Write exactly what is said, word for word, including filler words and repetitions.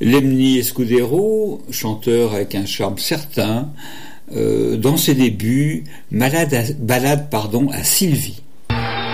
Lemny Escudero, chanteur avec un charme certain, euh, dans ses débuts, malade à, balade pardon, à Sylvie.